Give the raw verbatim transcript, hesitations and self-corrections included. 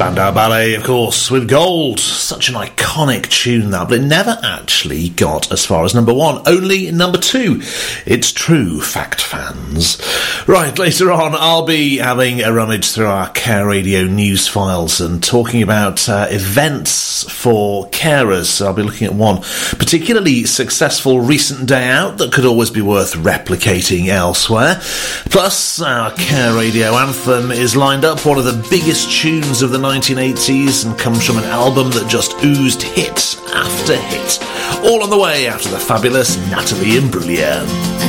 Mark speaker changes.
Speaker 1: Spandau Ballet, of course, with Gold. Such an iconic tune, that, but it never actually got as far as number one. Only number two. It's true, fact fans. Right, later on, I'll be having a rummage through our Care Radio news files and talking about uh, events for carers. So I'll be looking at one particularly successful recent day out that could always be worth replicating elsewhere. Plus, our Care Radio anthem is lined up, one of the biggest tunes of the nineteen eighties, and comes from an album that just oozed hit after hit. All on the way after the fabulous Natalie Imbruglia.